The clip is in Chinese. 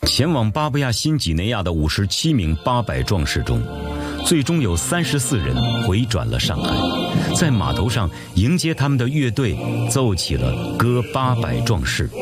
前往巴布亚新几内亚的57名八百壮士中，最终有34人回转了上海，在码头上迎接他们的乐队奏起了歌《八百壮士》。